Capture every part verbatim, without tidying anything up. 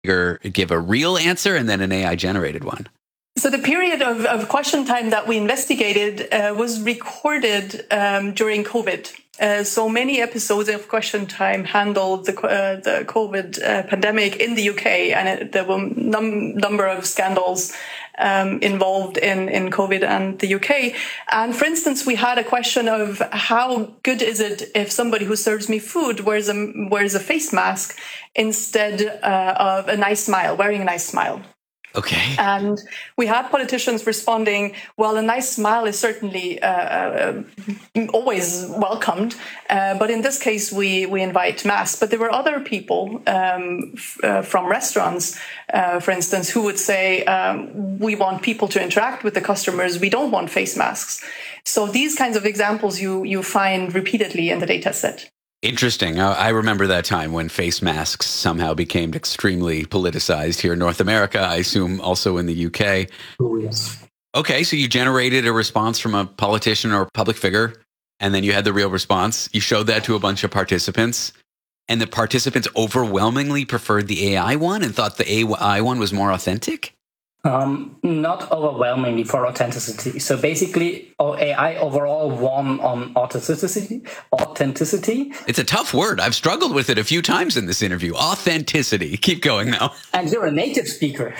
give a real answer and then an A I-generated one? So the period of, of question time that we investigated uh, was recorded um, during COVID. Uh, so many episodes of Question Time handled the uh, the COVID uh, pandemic in the U K, and it, there were a num- number of scandals um, involved in, in COVID and the U K. And for instance, we had a question of how good is it if somebody who serves me food wears a wears a face mask instead uh, of a nice smile, wearing a nice smile. Okay. And we had politicians responding, well, a nice smile is certainly uh, uh, always welcomed. Uh, but in this case, we, we invite masks. But there were other people um, f- uh, from restaurants, uh, for instance, who would say, um, we want people to interact with the customers. We don't want face masks. So these kinds of examples you, you find repeatedly in the data set. Interesting. I remember that time when face masks somehow became extremely politicized here in North America. I assume also in the U K. Oh, yes. Okay, so you generated a response from a politician or public figure, and then you had the real response. You showed that to a bunch of participants, and the participants overwhelmingly preferred the A I one and thought the A I one was more authentic? Um, not overwhelmingly for authenticity. So basically, A I overall won on authenticity. Authenticity. It's a tough word. I've struggled with it a few times in this interview. Authenticity. Keep going now. And you're a native speaker.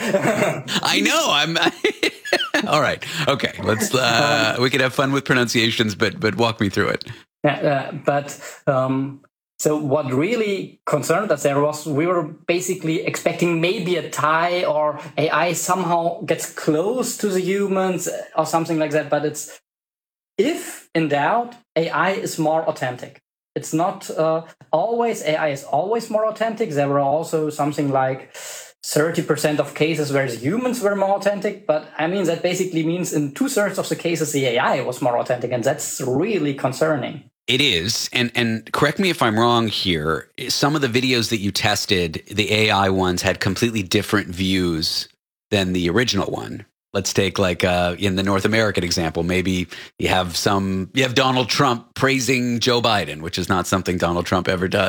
I know. I'm. All right. Okay. Let's. Uh, we could have fun with pronunciations, but but walk me through it. Yeah, uh, but. Um, So what really concerned us there was we were basically expecting maybe a tie or A I somehow gets close to the humans or something like that. But it's, if in doubt, A I is more authentic. It's not uh, always, A I is always more authentic. There were also something like thirty percent of cases where the humans were more authentic. But I mean, that basically means in two thirds of the cases, the A I was more authentic. And that's really concerning. It is. And and correct me if I'm wrong here. Some of the videos that you tested, the A I ones had completely different views than the original one. Let's take like uh, in the North American example, maybe you have some, you have Donald Trump praising Joe Biden, which is not something Donald Trump ever does.